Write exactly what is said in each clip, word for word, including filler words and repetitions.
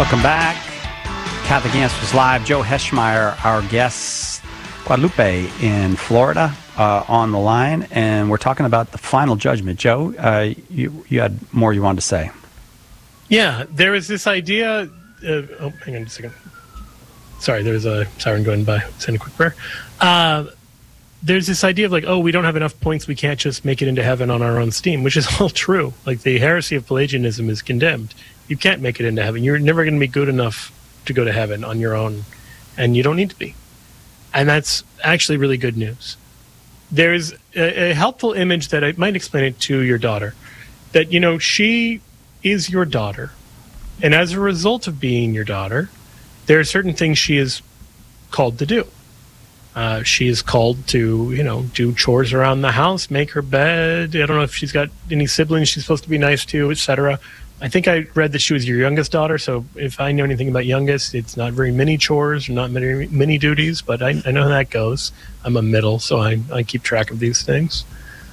Welcome back. Catholic Answers Live. Joe Heschmeyer, our guest, Guadalupe in Florida, uh, on the line, and we're talking about the final judgment. Joe, uh, you you had more you wanted to say. Yeah, there was this idea. Of, oh, hang on a second. Sorry, there was a siren going by. Send a quick prayer. Uh, there's this idea of like, oh, we don't have enough points. We can't just make it into heaven on our own steam, which is all true. Like the heresy of Pelagianism is condemned. You can't make it into heaven. You're never going to be good enough to go to heaven on your own, and you don't need to be. And that's actually really good news. There's a, a helpful image that I might explain it to your daughter, that, you know, she is your daughter. And as a result of being your daughter, there are certain things she is called to do. Uh, she is called to, you know, do chores around the house, make her bed. I don't know if she's got any siblings she's supposed to be nice to, et cetera. I think I read that she was your youngest daughter, so if I know anything about youngest, it's not very many chores or not many many duties, but I, I know how that goes. I'm a middle, so I, I keep track of these things.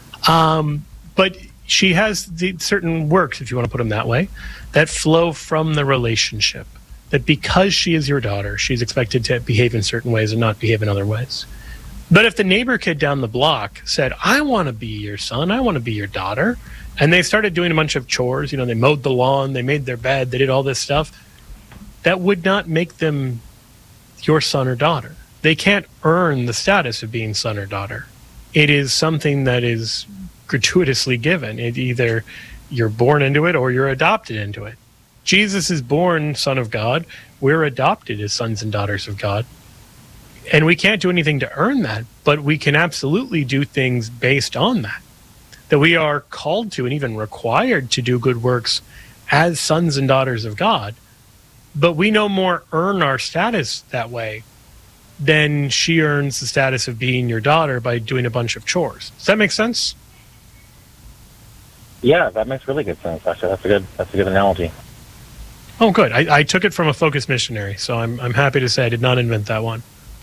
Um, but she has the certain works, if you want to put them that way, that flow from the relationship. That because she is your daughter, she's expected to behave in certain ways and not behave in other ways. But if the neighbor kid down the block said, I want to be your son, I want to be your daughter, and they started doing a bunch of chores, you know, they mowed the lawn, they made their bed, they did all this stuff, that would not make them your son or daughter. They can't earn the status of being son or daughter. It is something that is gratuitously given. It either you're born into it or you're adopted into it. Jesus is born Son of God. We're adopted as sons and daughters of God. And we can't do anything to earn that, but we can absolutely do things based on that. That we are called to and even required to do good works as sons and daughters of God. But we no more earn our status that way than she earns the status of being your daughter by doing a bunch of chores. Does that make sense? Yeah, that makes really good sense. Actually, that's a good that's a good analogy. Oh, good. I, I took it from a focus missionary, so I'm I'm happy to say I did not invent that one.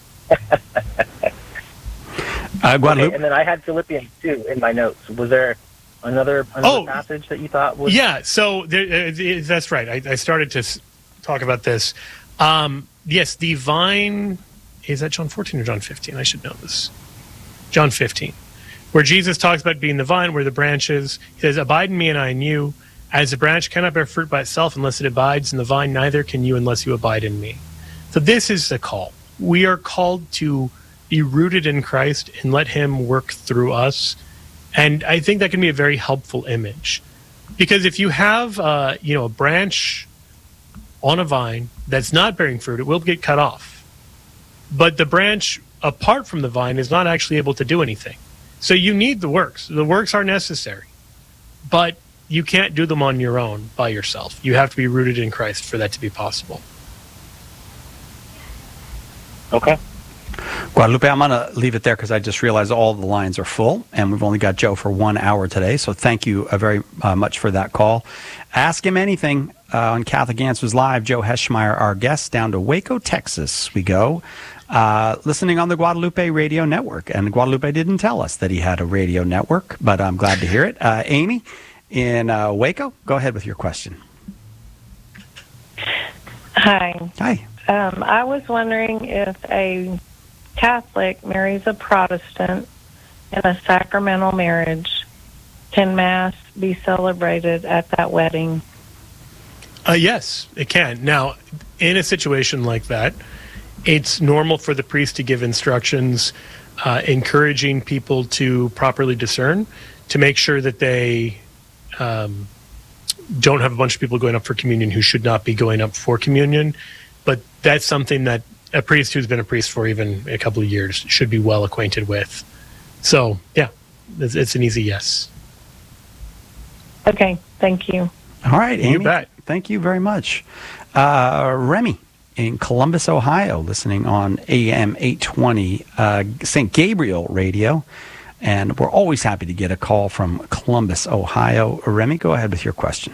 uh, okay, and then I had Philippians too in my notes. Was there another, another oh, passage that you thought was? Yeah, so there, uh, that's right. I, I started to s- talk about this. Um, yes, the vine, is that John fourteen or John fifteen? I should know this. John fifteen, where Jesus talks about being the vine, where the branches. He says, abide in me and I in you. As a branch cannot bear fruit by itself unless it abides in the vine, neither can you unless you abide in me. So this is the call. We are called to be rooted in Christ and let him work through us. And I think that can be a very helpful image. Because if you have uh, you know, a branch on a vine that's not bearing fruit, it will get cut off. But the branch apart from the vine is not actually able to do anything. So you need the works. The works are necessary. But you can't do them on your own by yourself. You have to be rooted in Christ for that to be possible. Okay. Guadalupe, I'm going to leave it there because I just realized all the lines are full, and we've only got Joe for one hour today. So thank you uh, very uh, much for that call. Ask him anything uh, on Catholic Answers Live. Joe Heschmeyer, our guest, down to Waco, Texas we go, uh, listening on the Guadalupe Radio Network. And Guadalupe didn't tell us that he had a radio network, but I'm glad to hear it. Uh, Amy in uh, Waco, go ahead with your question. Hi. Hi. Um, I was wondering if a Catholic marries a Protestant in a sacramental marriage, can Mass be celebrated at that wedding? Uh, yes, it can. Now, in a situation like that, it's normal for the priest to give instructions uh, encouraging people to properly discern, to make sure that they um, don't have a bunch of people going up for communion who should not be going up for communion. But that's something that a priest who's been a priest for even a couple of years should be well acquainted with. So, yeah, it's, it's an easy yes. Okay, thank you. All right, Amy. You bet. Thank you very much. Uh, Remy in Columbus, Ohio, listening on A M eight twenty uh, Saint Gabriel Radio. And we're always happy to get a call from Columbus, Ohio. Remy, go ahead with your question.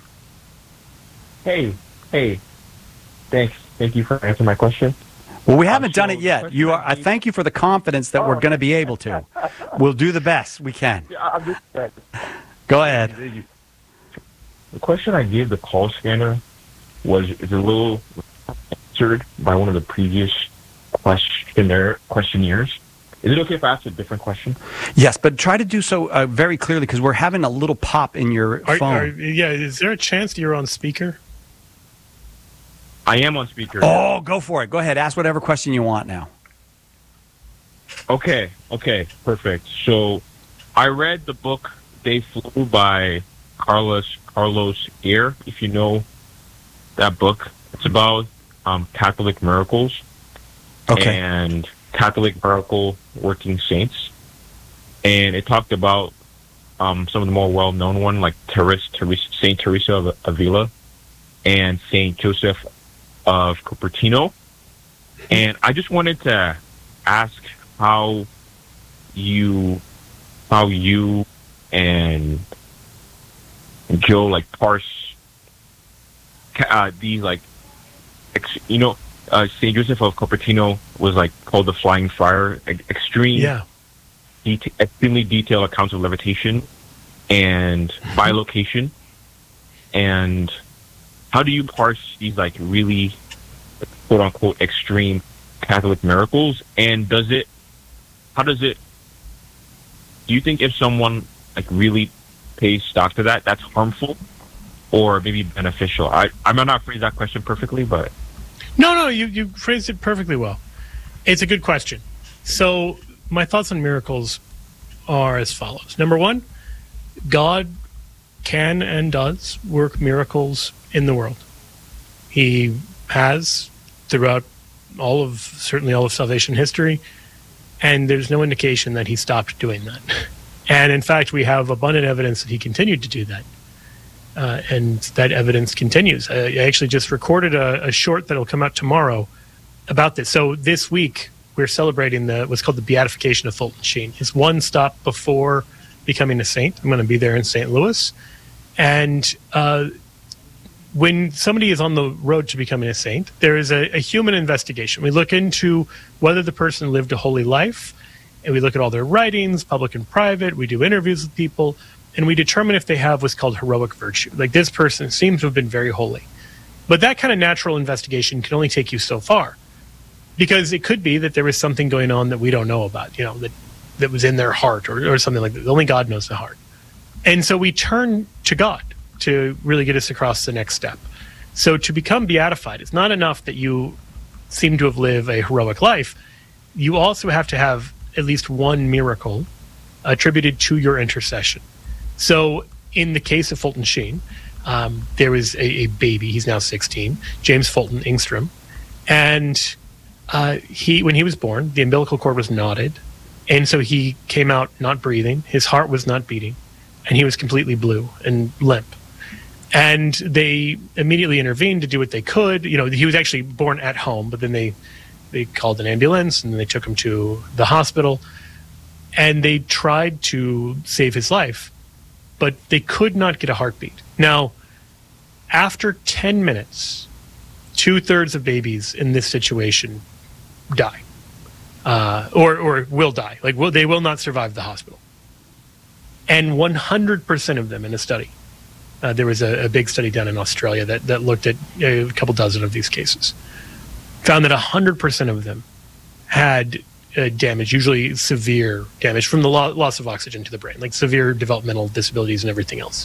Hey, hey. Thanks. Thank you for answering my question. Well, we haven't Um, done so it yet. the You are. I question thank you for the confidence that Oh. we're going to be able to. We'll do the best we can. Yeah, I'm just, Go ahead. the question I gave the call scanner was is a little answered by one of the previous questionnaire questionnaires. Is it okay if I ask a different question? Yes, but try to do so uh, very clearly because we're having a little pop in your Are, phone. are, yeah, is there a chance that you're on speaker? I am on speaker. Oh, go for it. Go ahead. Ask whatever question you want now. Okay, okay, perfect. So, I read the book "They Flew" by Carlos Carlos Eire. If you know that book, it's about um, Catholic miracles Okay. and Catholic miracle working saints, and it talked about um, some of the more well-known ones, like Therese, Therese, Saint Teresa of Avila and Saint Joseph of Cupertino. And I just wanted to ask how you how you and Joe like parse uh, these like ex- you know uh, Saint Joseph of Cupertino was like called the Flying Friar. e- Extreme, Yeah. deta- extremely detailed accounts of levitation and bilocation. And how do you parse these like really quote unquote extreme Catholic miracles? And does it? How does it? Do you think if someone like really pays stock to that, that's harmful or maybe beneficial? I I might not phrase that question perfectly, but No, no, you, you phrased it perfectly well. It's a good question. So, my thoughts on miracles are as follows. Number one, God can and does work miracles in the world. He has throughout all of, certainly all of salvation history, and there's no indication that he stopped doing that. And in fact, we have abundant evidence that he continued to do that. Uh, and that evidence continues. I, I actually just recorded a, a short that'll come out tomorrow about this. So this week we're celebrating the what's called the beatification of Fulton Sheen. It's one stop before becoming a saint. I'm going to be there in Saint Louis, and uh, when somebody is on the road to becoming a saint, there is a, a human investigation. We look into whether the person lived a holy life, and we look at all their writings, public and private. We do interviews with people. And we determine if they have what's called heroic virtue. Like this person seems to have been very holy. But that kind of natural investigation can only take you so far. Because it could be that there was something going on that we don't know about, you know, that, that was in their heart or, or something like that. Only God knows the heart. And so we turn to God to really get us across the next step. So to become beatified, it's not enough that you seem to have lived a heroic life. You also have to have at least one miracle attributed to your intercession. So in the case of Fulton Sheen, um, there was a, a baby. He's now sixteen, James Fulton Engstrom. And uh, he, when he was born, the umbilical cord was knotted. And so he came out not breathing. His heart was not beating. And he was completely blue and limp. And they immediately intervened to do what they could. You know, he was actually born at home, but then they, they called an ambulance and they took him to the hospital. And they tried to save his life, but they could not get a heartbeat. Now, after ten minutes, two-thirds of babies in this situation die, uh, or, or will die. Like, will, they will not survive the hospital. And one hundred percent of them in a study, uh, there was a, a big study done in Australia that, that looked at a couple dozen of these cases, found that one hundred percent of them had Uh, damage, usually severe damage from the lo- loss of oxygen to the brain, like severe developmental disabilities and everything else.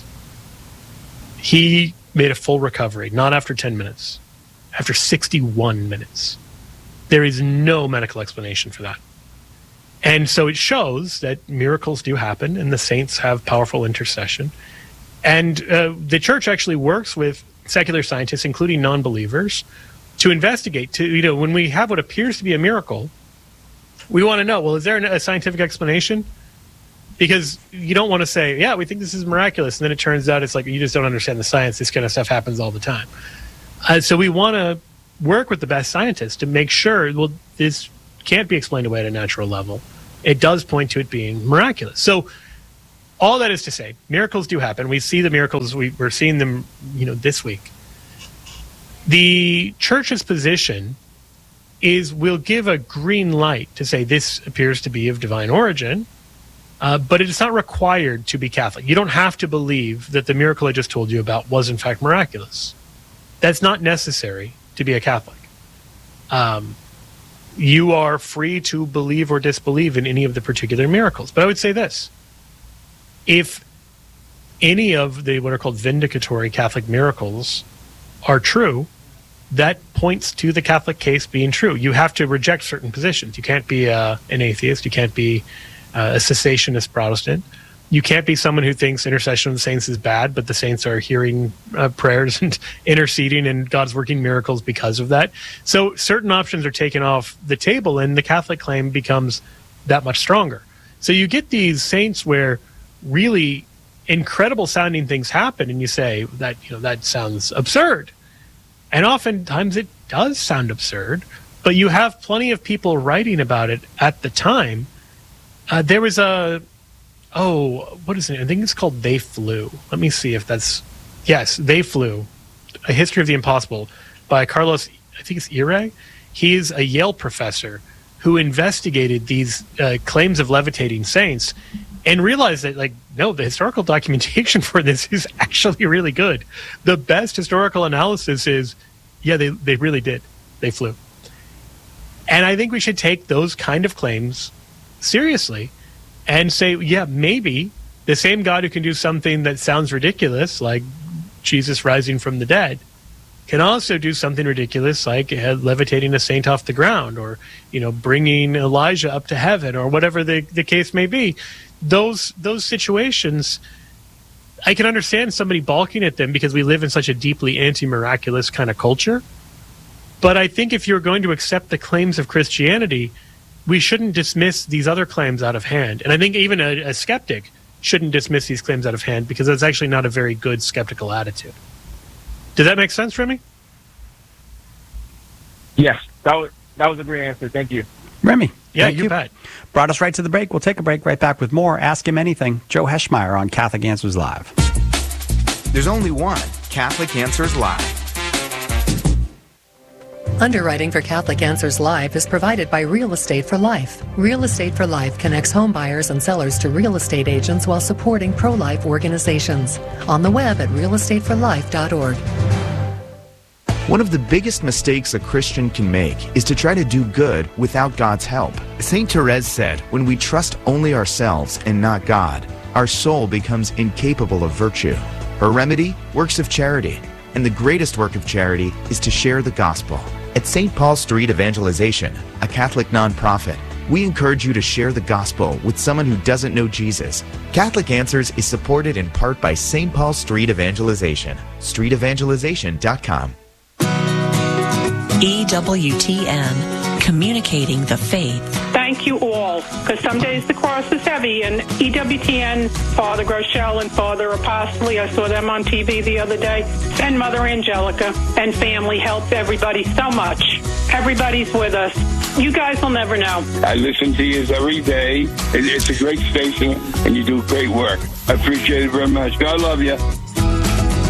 He made a full recovery, not after ten minutes, after sixty-one minutes. There is no medical explanation for that. And so it shows that miracles do happen and the saints have powerful intercession. And uh, the church actually works with secular scientists, including non-believers, to investigate, to, you know, when we have what appears to be a miracle, we want to know, well, is there a scientific explanation? Because you don't want to say, yeah, we think this is miraculous. And then it turns out it's like, you just don't understand the science. This kind of stuff happens all the time. Uh, so we want to work with the best scientists to make sure, well, this can't be explained away at a natural level. It does point to it being miraculous. So all that is to say, miracles do happen. We see the miracles. We, we're seeing them, you know, this week. The church's position is we'll give a green light to say this appears to be of divine origin, uh, but it is not required to be Catholic. You don't have to believe that the miracle I just told you about was in fact miraculous. That's not necessary to be a Catholic. Um, you are free to believe or disbelieve in any of the particular miracles. But I would say this. If any of the what are called vindicatory Catholic miracles are true, that points to the Catholic case being true. You have to reject certain positions. You can't be uh, an atheist. You can't be uh, a cessationist Protestant. You can't be someone who thinks intercession of the saints is bad, but the saints are hearing uh, prayers and interceding, and God's working miracles because of that. So certain options are taken off the table, and the Catholic claim becomes that much stronger. So you get these saints where really incredible sounding things happen, and you say that, you know, that sounds absurd. And oftentimes it does sound absurd, but you have plenty of people writing about it at the time. Uh, there was a, oh, what is it? I think it's called They Flew. Let me see if that's, yes, They Flew, A History of the Impossible by Carlos, I think it's Ire. He's a Yale professor who investigated these uh, claims of levitating saints and realized that, like, no, the historical documentation for this is actually really good. The best historical analysis is, yeah, they, they really did. They flew. And I think we should take those kind of claims seriously and say, yeah, maybe the same God who can do something that sounds ridiculous, like Jesus rising from the dead, can also do something ridiculous like uh, levitating a saint off the ground, or, you know, bringing Elijah up to heaven, or whatever the, the case may be. Those those situations, I can understand somebody balking at them because we live in such a deeply anti-miraculous kind of culture. But I think if you're going to accept the claims of Christianity, we shouldn't dismiss these other claims out of hand. And I think even a, a skeptic shouldn't dismiss these claims out of hand, because that's actually not a very good skeptical attitude. Does that make sense, Remy? Yes, that was that was a great answer. Thank you. Remy, Yeah, thank you bet. Brought us right to the break. We'll take a break, right back with more Ask Him Anything. Joe Heschmeyer on Catholic Answers Live. There's only one Catholic Answers Live. Underwriting for Catholic Answers Live is provided by Real Estate for Life. Real Estate for Life connects home buyers and sellers to real estate agents while supporting pro-life organizations. On the web at real estate for life dot org. One of the biggest mistakes a Christian can make is to try to do good without God's help. Saint Therese said, when we trust only ourselves and not God, our soul becomes incapable of virtue. Her remedy? Works of charity. And the greatest work of charity is to share the gospel. At Saint Paul Street Evangelization, a Catholic nonprofit, we encourage you to share the gospel with someone who doesn't know Jesus. Catholic Answers is supported in part by Saint Paul Street Evangelization. street evangelization dot com. E W T N, communicating the faith. Thank you all, because some days the cross is heavy, and E W T N, Father Groeschel and Father Apostoli, I saw them on T V the other day, and Mother Angelica and family helped everybody so much. Everybody's with us. You guys will never know. I listen to you every day. It's a great station, and you do great work. I appreciate it very much. God love you.